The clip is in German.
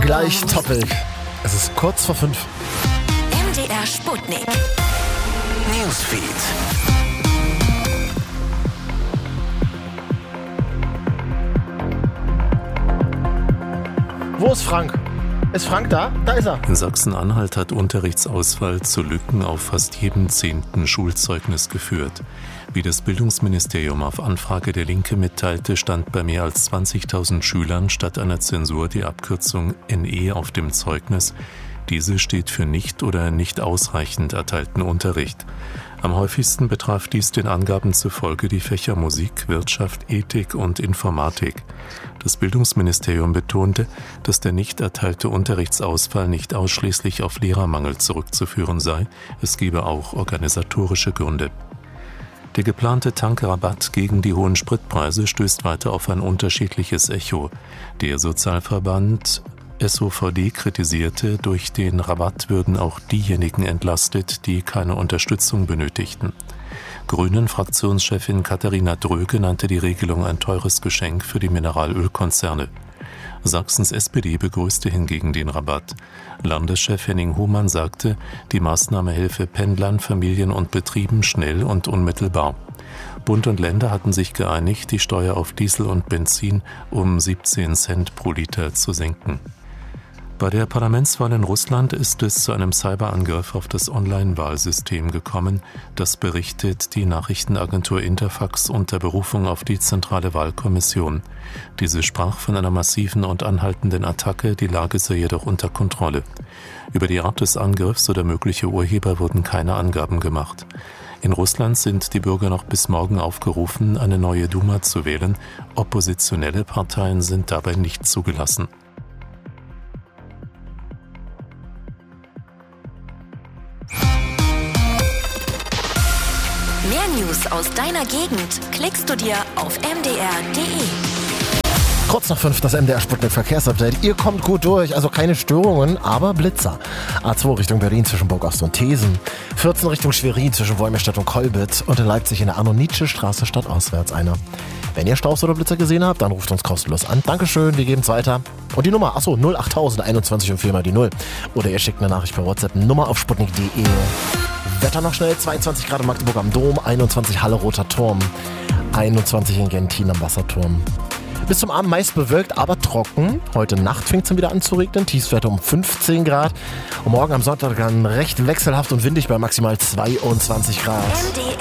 Gleich Topic. Es ist kurz vor 5. MDR Sputnik. Newsfeed. Wo ist Frank? Ist Frank da? Da ist er. Sachsen-Anhalt hat Unterrichtsausfall zu Lücken auf fast jedem 10. Schulzeugnis geführt. Wie das Bildungsministerium auf Anfrage der Linke mitteilte, stand bei mehr als 20.000 Schülern statt einer Zensur die Abkürzung NE auf dem Zeugnis. Diese steht für nicht oder nicht ausreichend erteilten Unterricht. Am häufigsten betraf dies den Angaben zufolge die Fächer Musik, Wirtschaft, Ethik und Informatik. Das Bildungsministerium betonte, dass der nicht erteilte Unterrichtsausfall nicht ausschließlich auf Lehrermangel zurückzuführen sei, es gebe auch organisatorische Gründe. Der geplante Tankrabatt gegen die hohen Spritpreise stößt weiter auf ein unterschiedliches Echo. Der Sozialverband SOVD kritisierte, durch den Rabatt würden auch diejenigen entlastet, die keine Unterstützung benötigten. Grünen-Fraktionschefin Katharina Dröge nannte die Regelung ein teures Geschenk für die Mineralölkonzerne. Sachsens SPD begrüßte hingegen den Rabatt. Landeschef Henning Hohmann sagte, die Maßnahme helfe Pendlern, Familien und Betrieben schnell und unmittelbar. Bund und Länder hatten sich geeinigt, die Steuer auf Diesel und Benzin um 17 Cent pro Liter zu senken. Bei der Parlamentswahl in Russland ist es zu einem Cyberangriff auf das Online-Wahlsystem gekommen. Das berichtet die Nachrichtenagentur Interfax unter Berufung auf die Zentrale Wahlkommission. Diese sprach von einer massiven und anhaltenden Attacke, die Lage sei jedoch unter Kontrolle. Über die Art des Angriffs oder mögliche Urheber wurden keine Angaben gemacht. In Russland sind die Bürger noch bis morgen aufgerufen, eine neue Duma zu wählen. Oppositionelle Parteien sind dabei nicht zugelassen. Mehr News aus deiner Gegend klickst du dir auf mdr.de. Kurz nach 5 das MDR Sputnik Verkehrsupdate. Ihr kommt gut durch, also keine Störungen, aber Blitzer. A2 Richtung Berlin zwischen Burgost und Thesen. 14 Richtung Schwerin zwischen Wolmirstedt und Kolbitz. Und in Leipzig in der Arno-Nietzsche-Straße stadtauswärts einer. Wenn ihr Staus oder Blitzer gesehen habt, dann ruft uns kostenlos an. Dankeschön, wir geben es weiter. Und die Nummer, 08000 21 und 4 mal die 0. Oder ihr schickt eine Nachricht per WhatsApp, Nummer auf sputnik.de. Wetter noch schnell, 22 Grad in Magdeburg am Dom, 21 Halle Roter Turm, 21 in Gentin am Wasserturm. Bis zum Abend meist bewölkt, aber trocken. Heute Nacht fängt es dann wieder an zu regnen. Tiefstwerte um 15 Grad. Und morgen am Sonntag dann recht wechselhaft und windig bei maximal 22 Grad.